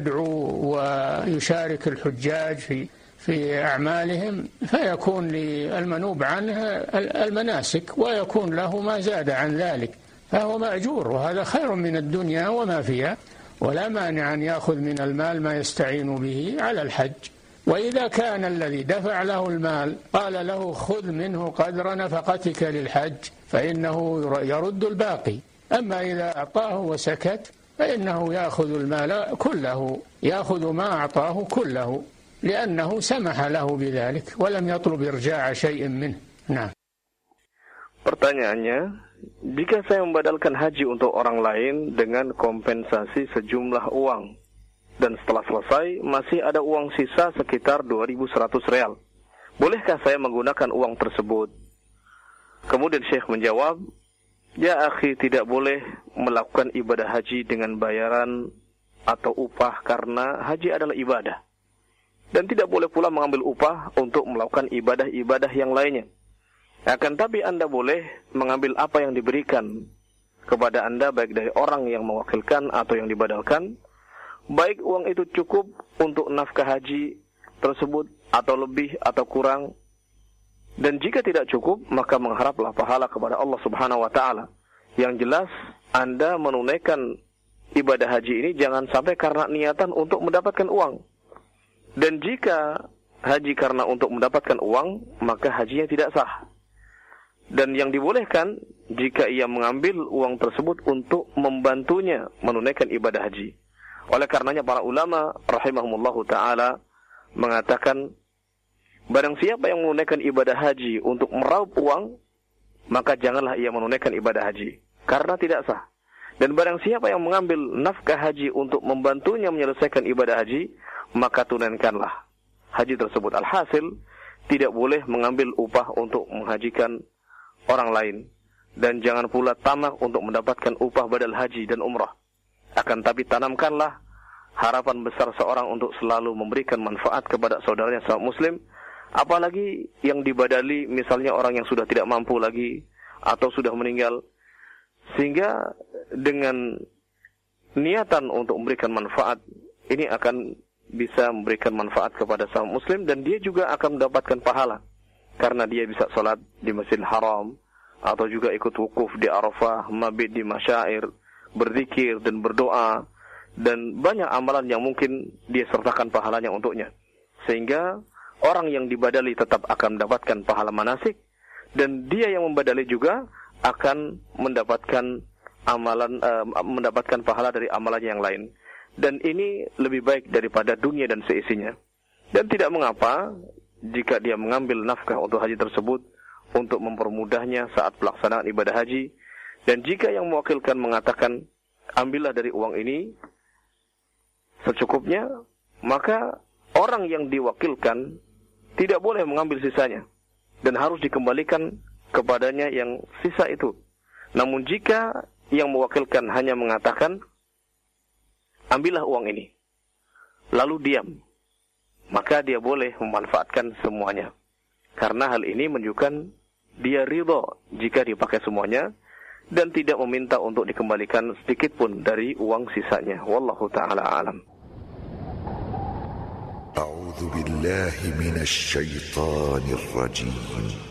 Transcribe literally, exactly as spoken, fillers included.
يدعو ويشارك الحجاج في في أعمالهم فيكون للمنوب عنه المناسك ويكون له ما زاد عن ذلك، فهو مأجور، وهذا خير من الدنيا وما فيها، ولا مانع أن يأخذ من المال ما يستعين به على الحج. وإذا كان الذي دفع له المال قال له خذ منه قدر نفقتك للحج فإنه يرد الباقي، أما إذا أعطاه وسكت فإنه يأخذ المال كله، يأخذ ما أعطاه كله، لأنه سمح له بذلك ولم يطلب إرجاع شيء منه. نعم. Pertanyaannya, jika saya membadalkan haji untuk orang lain dengan kompensasi sejumlah uang, dan setelah selesai masih ada uang sisa sekitar dua ribu seratus real, bolehkah saya menggunakan uang tersebut? Kemudian Syekh menjawab, ya akhi, tidak boleh melakukan ibadah haji dengan bayaran atau upah karena haji adalah ibadah. Dan tidak boleh pula mengambil upah untuk melakukan ibadah-ibadah yang lainnya. Akan tapi Anda boleh mengambil apa yang diberikan kepada Anda, baik dari orang yang mewakilkan atau yang dibadalkan, baik uang itu cukup untuk nafkah haji tersebut atau lebih atau kurang. Dan jika tidak cukup, maka mengharaplah pahala kepada Allah Subhanahu wa Ta'ala. Yang jelas, Anda menunaikan ibadah haji ini jangan sampai karena niatan untuk mendapatkan uang. Dan jika haji karena untuk mendapatkan uang, maka hajinya tidak sah. Dan yang dibolehkan jika ia mengambil uang tersebut untuk membantunya menunaikan ibadah haji. Oleh karenanya para ulama rahimahumullahu ta'ala mengatakan, barang siapa yang menunaikan ibadah haji untuk meraup uang, maka janganlah ia menunaikan ibadah haji, karena tidak sah. Dan barang siapa yang mengambil nafkah haji untuk membantunya menyelesaikan ibadah haji, maka tunaikanlah haji tersebut. Alhasil, tidak boleh mengambil upah untuk menghajikan orang lain. Dan jangan pula tamak untuk mendapatkan upah badal haji dan umrah. Akan tapi tanamkanlah harapan besar seorang untuk selalu memberikan manfaat kepada saudaranya sesama muslim, apalagi yang dibadali misalnya orang yang sudah tidak mampu lagi atau sudah meninggal, sehingga dengan niatan untuk memberikan manfaat ini akan bisa memberikan manfaat kepada sesama muslim, dan dia juga akan mendapatkan pahala karena dia bisa sholat di Masjidil Haram atau juga ikut wukuf di Arafah, mabit di masyair, berzikir dan berdoa, dan banyak amalan yang mungkin dia sertakan pahalanya untuknya, sehingga orang yang dibadali tetap akan mendapatkan pahala manasik, dan dia yang membadali juga akan mendapatkan amalan uh, mendapatkan pahala dari amalannya yang lain. Dan ini lebih baik daripada dunia dan seisinya. Dan tidak mengapa jika dia mengambil nafkah untuk haji tersebut untuk mempermudahnya saat pelaksanaan ibadah haji. Dan jika yang mewakilkan mengatakan ambillah dari uang ini secukupnya, maka orang yang diwakilkan tidak boleh mengambil sisanya dan harus dikembalikan kepadanya yang sisa itu. Namun jika yang mewakilkan hanya mengatakan ambillah uang ini, lalu diam, maka dia boleh memanfaatkan semuanya. Karena hal ini menunjukkan dia ridha jika dipakai semuanya dan tidak meminta untuk dikembalikan sedikit pun dari uang sisanya. Wallahu ta'ala alam. A'udzu billahi minasy syaithanir rajim.